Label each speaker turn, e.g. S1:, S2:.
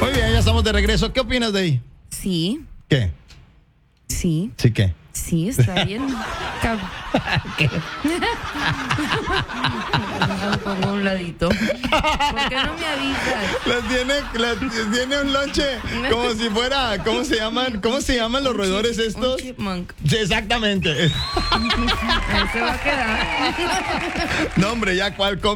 S1: Muy bien, ya estamos de regreso. ¿Qué opinas de ahí?
S2: Sí,
S1: ¿Qué?
S2: sí,
S1: ¿Sí qué?
S2: sí, está bien.
S1: ¿Qué?
S2: Por un ladito. ¿Por qué no me avisas?
S1: Tiene un lonche como si fuera, ¿cómo se llaman los roedores estos?
S2: Un chipmunk.
S1: Sí, exactamente.
S2: Ahí se va a quedar.
S1: No, hombre, ya cuál